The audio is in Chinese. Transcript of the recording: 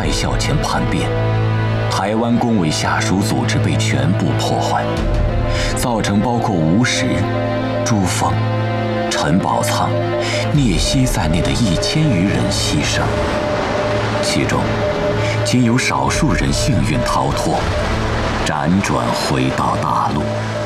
蔡孝乾叛变，台湾公委下属组织被全部破坏，造成包括吴石、朱凤、陈宝仓、聂曦在内的1000余人牺牲，其中仅有少数人幸运逃脱，辗转回到大陆。